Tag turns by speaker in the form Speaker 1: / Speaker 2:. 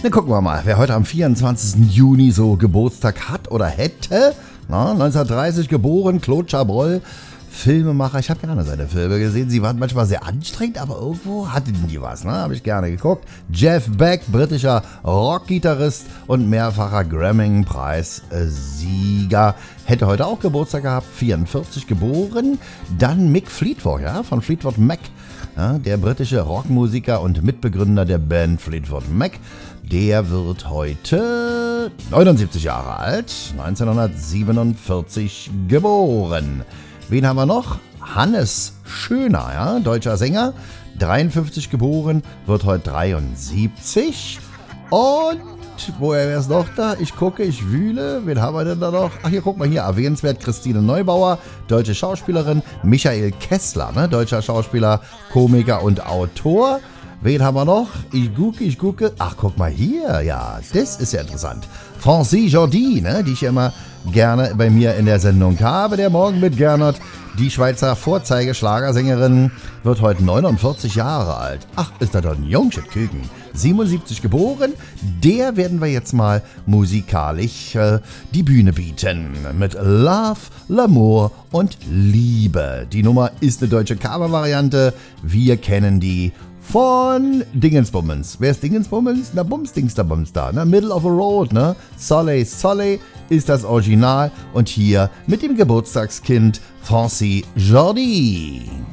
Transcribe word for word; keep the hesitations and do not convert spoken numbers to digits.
Speaker 1: Na, gucken wir mal, wer heute am vierundzwanzigsten Juni so Geburtstag hat oder hätte. Na, neunzehnhundertdreißig geboren, Claude Chabrol, Filmemacher. Ich habe gerne seine Filme gesehen. Sie waren manchmal sehr anstrengend, aber irgendwo hatten die was. Ne? Habe ich gerne geguckt. Jeff Beck, britischer Rockgitarrist und mehrfacher Grammy-Preis-Sieger. Hätte heute auch Geburtstag gehabt, vierundvierzig geboren. Dann Mick Fleetwood, ja, von Fleetwood Mac. Ja, der britische Rockmusiker und Mitbegründer der Band Fleetwood Mac. Der wird heute neunundsiebzig Jahre alt, neunzehnhundertsiebenundvierzig geboren. Wen haben wir noch? Hannes Schöner, ja, deutscher Sänger, dreiundfünfzig geboren, wird heute dreiundsiebzig. Und woher wäre es noch da? Ich gucke, ich wühle. Wen haben wir denn da noch? Ach, hier, guck mal hier. Erwähnenswert Christine Neubauer, deutsche Schauspielerin. Michael Kessler, ne? Deutscher Schauspieler, Komiker und Autor. Wen haben wir noch? Ich gucke, ich gucke. Ach, guck mal hier. Ja, das ist ja interessant. Francie Jordi, ne? Die ich immer gerne bei mir in der Sendung habe. Der Morgen mit Gernot. Die Schweizer Vorzeigeschlagersängerin wird heute neunundvierzig Jahre alt. Ach, ist da doch ein Jungchen Küken. siebenundsiebzig geboren. Der werden wir jetzt mal musikalisch äh, die Bühne bieten. Mit Love, L'amour und Liebe. Die Nummer ist eine deutsche Cover-Variante. Wir kennen die von Dingensbummens. Wer ist Dingensbummens? Na, Bumsdings da Bums da, ne? Middle of the Road, ne? Soleil, Soleil ist das Original und hier mit dem Geburtstagskind Francie Jordi.